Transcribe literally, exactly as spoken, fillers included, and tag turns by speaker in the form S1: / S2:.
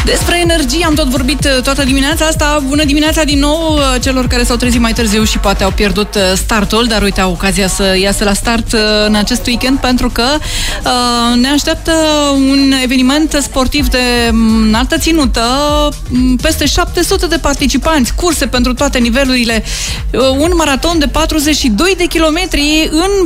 S1: Despre energie am tot vorbit toată dimineața asta. Bună dimineața din nou celor care s-au trezit mai târziu și poate au pierdut startul, dar uite, au ocazia să iasă la start în acest weekend, pentru că uh, ne așteaptă un eveniment sportiv de înaltă ținută, peste șapte sute de participanți, curse pentru toate nivelurile, un maraton de patruzeci și doi de kilometri în